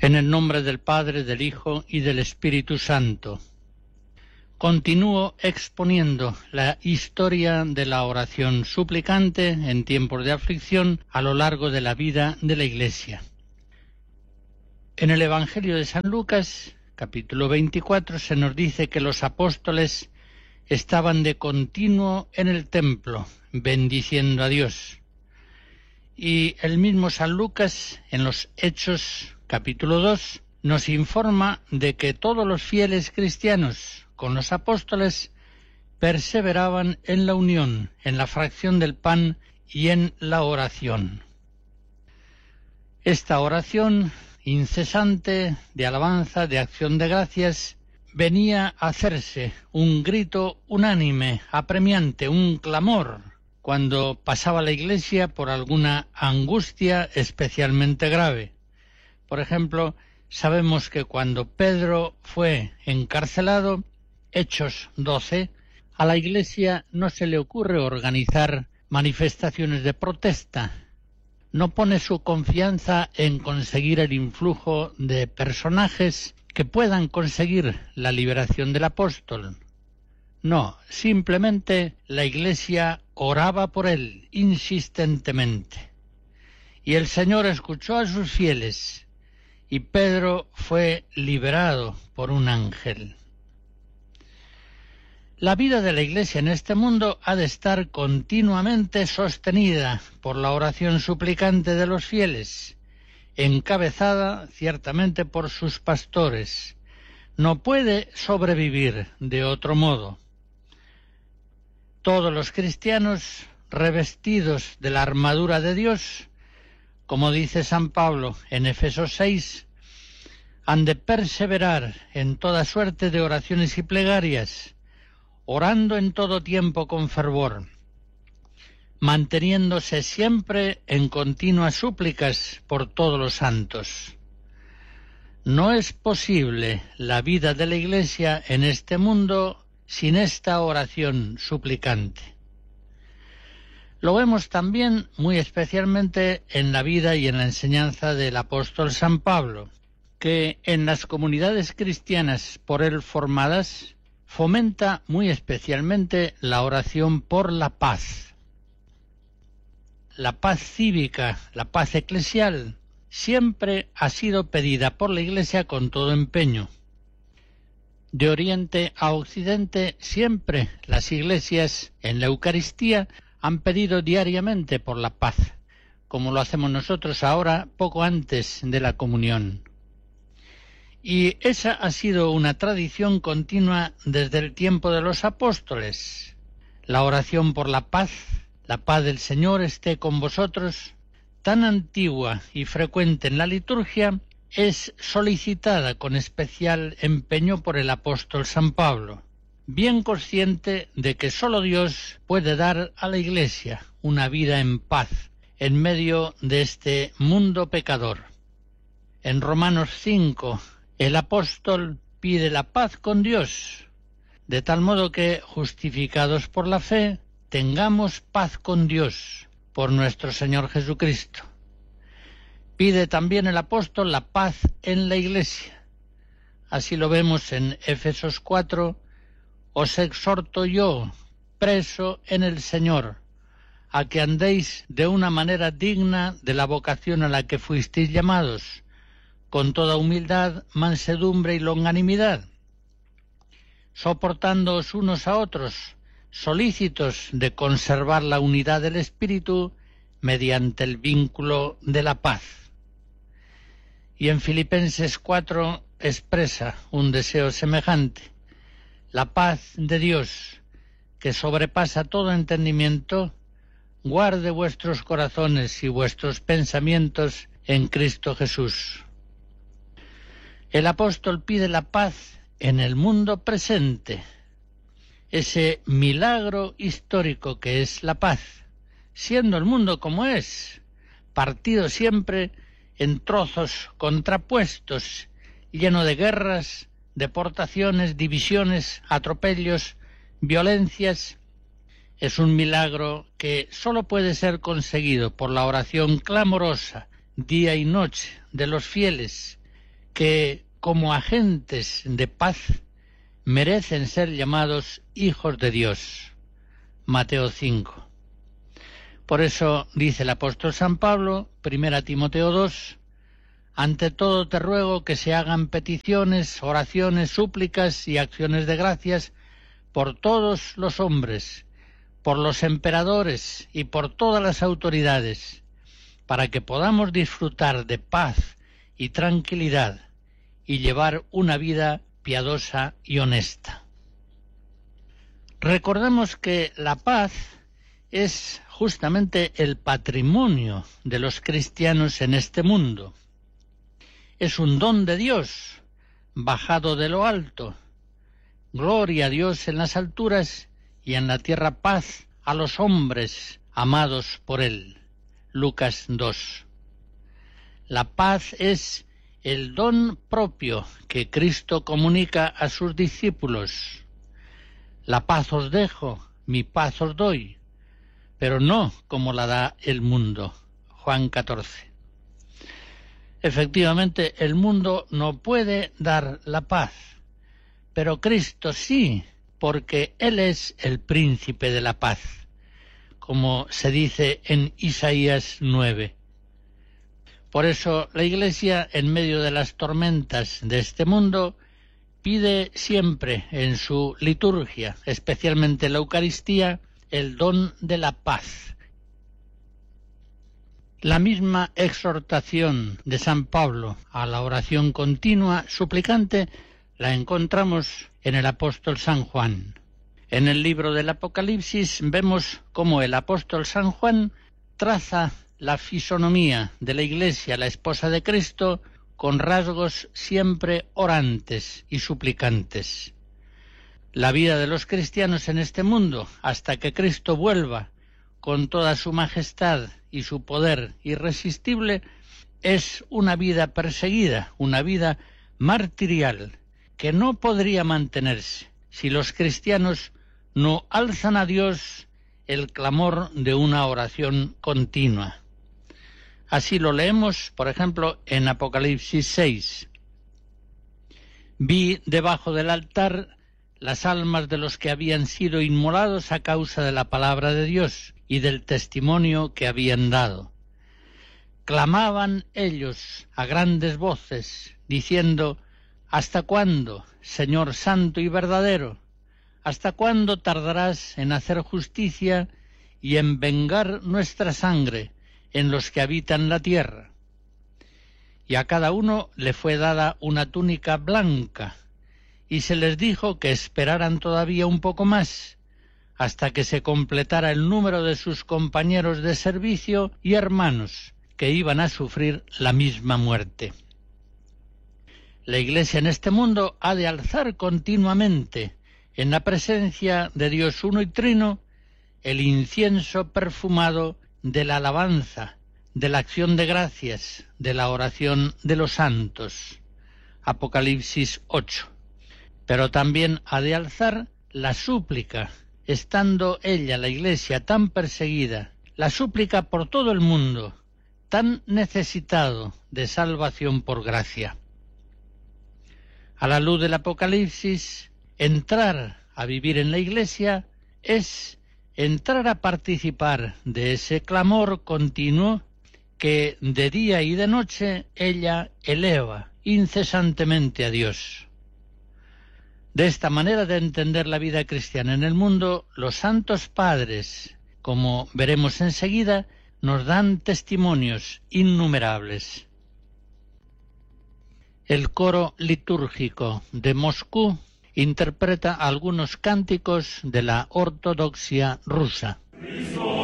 En el nombre del Padre, del Hijo y del Espíritu Santo. Continúo exponiendo la historia de la oración suplicante en tiempos de aflicción a lo largo de la vida de la Iglesia. En el Evangelio de San Lucas, capítulo 24, se nos dice que los apóstoles estaban de continuo en el templo, bendiciendo a Dios. Y el mismo San Lucas, en los Hechos, capítulo 2, nos informa de que todos los fieles cristianos con los apóstoles perseveraban en la unión, en la fracción del pan y en la oración. Esta oración incesante de alabanza, de acción de gracias, venía a hacerse un grito unánime, apremiante, un clamor, cuando pasaba la Iglesia por alguna angustia especialmente grave. Por ejemplo, sabemos que cuando Pedro fue encarcelado, Hechos 12, a la Iglesia no se le ocurre organizar manifestaciones de protesta. No pone su confianza en conseguir el influjo de personajes que puedan conseguir la liberación del apóstol. No, simplemente la Iglesia oraba por él insistentemente. Y el Señor escuchó a sus fieles, y Pedro fue liberado por un ángel. La vida de la Iglesia en este mundo ha de estar continuamente sostenida por la oración suplicante de los fieles, encabezada ciertamente por sus pastores. No puede sobrevivir de otro modo. Todos los cristianos, revestidos de la armadura de Dios, como dice San Pablo en Efesios 6, han de perseverar en toda suerte de oraciones y plegarias, orando en todo tiempo con fervor, manteniéndose siempre en continuas súplicas por todos los santos. No es posible la vida de la Iglesia en este mundo sin esta oración suplicante. Lo vemos también muy especialmente en la vida y en la enseñanza del apóstol San Pablo, que en las comunidades cristianas por él formadas fomenta muy especialmente la oración por la paz. La paz cívica, la paz eclesial, siempre ha sido pedida por la Iglesia con todo empeño. De Oriente a Occidente, siempre las iglesias en la Eucaristía han pedido diariamente por la paz, como lo hacemos nosotros ahora, poco antes de la comunión. Y esa ha sido una tradición continua desde el tiempo de los apóstoles. La oración por la paz del Señor esté con vosotros, tan antigua y frecuente en la liturgia, es solicitada con especial empeño por el apóstol San Pablo, bien consciente de que sólo Dios puede dar a la Iglesia una vida en paz en medio de este mundo pecador. En Romanos 5, el apóstol pide la paz con Dios, de tal modo que, justificados por la fe, tengamos paz con Dios por nuestro Señor Jesucristo. Pide también el apóstol la paz en la Iglesia. Así lo vemos en Efesios 4, os exhorto yo, preso en el Señor, a que andéis de una manera digna de la vocación a la que fuisteis llamados, con toda humildad, mansedumbre y longanimidad, soportándoos unos a otros, solícitos de conservar la unidad del Espíritu mediante el vínculo de la paz. Y en Filipenses 4 expresa un deseo semejante: la paz de Dios, que sobrepasa todo entendimiento, guarde vuestros corazones y vuestros pensamientos en Cristo Jesús. El apóstol pide la paz en el mundo presente, ese milagro histórico que es la paz, siendo el mundo como es, partido siempre en trozos contrapuestos, lleno de guerras, deportaciones, divisiones, atropellos, violencias. Es un milagro que sólo puede ser conseguido por la oración clamorosa, día y noche, de los fieles, que como agentes de paz merecen ser llamados hijos de Dios. Mateo 5. Por eso dice el apóstol San Pablo, 1 Timoteo 2, ante todo te ruego que se hagan peticiones, oraciones, súplicas y acciones de gracias por todos los hombres, por los emperadores y por todas las autoridades, para que podamos disfrutar de paz y tranquilidad y llevar una vida piadosa y honesta. Recordemos que la paz es justamente el patrimonio de los cristianos en este mundo. Es un don de Dios, bajado de lo alto. Gloria a Dios en las alturas y en la tierra paz a los hombres amados por Él. Lucas 2. La paz es el don propio que Cristo comunica a sus discípulos. La paz os dejo, mi paz os doy, pero no como la da el mundo. Juan 14. Efectivamente, el mundo no puede dar la paz, pero Cristo sí, porque Él es el príncipe de la paz, como se dice en Isaías 9. Por eso la Iglesia, en medio de las tormentas de este mundo, pide siempre en su liturgia, especialmente en la Eucaristía, el don de la paz. La misma exhortación de San Pablo a la oración continua suplicante la encontramos en el apóstol San Juan. En el libro del Apocalipsis vemos cómo el apóstol San Juan traza la fisonomía de la Iglesia, la esposa de Cristo, con rasgos siempre orantes y suplicantes. La vida de los cristianos en este mundo, hasta que Cristo vuelva con toda su majestad y su poder irresistible, es una vida perseguida, una vida martirial, que no podría mantenerse si los cristianos no alzan a Dios el clamor de una oración continua. Así lo leemos, por ejemplo, en Apocalipsis 6. Vi debajo del altar las almas de los que habían sido inmolados a causa de la palabra de Dios y del testimonio que habían dado. Clamaban ellos a grandes voces, diciendo: ¿Hasta cuándo, Señor santo y verdadero? ¿Hasta cuándo tardarás en hacer justicia y en vengar nuestra sangre en los que habitan la tierra? Y a cada uno le fue dada una túnica blanca, y se les dijo que esperaran todavía un poco más, hasta que se completara el número de sus compañeros de servicio y hermanos que iban a sufrir la misma muerte. La Iglesia en este mundo ha de alzar continuamente, en la presencia de Dios uno y trino, el incienso perfumado de la alabanza, de la acción de gracias, de la oración de los santos. Apocalipsis 8. Pero también ha de alzar la súplica, estando ella, la Iglesia, tan perseguida, la súplica por todo el mundo, tan necesitado de salvación por gracia. A la luz del Apocalipsis, entrar a vivir en la Iglesia es entrar a participar de ese clamor continuo que de día y de noche ella eleva incesantemente a Dios. De esta manera de entender la vida cristiana en el mundo, los santos padres, como veremos enseguida, nos dan testimonios innumerables. El coro litúrgico de Moscú interpreta algunos cánticos de la ortodoxia rusa.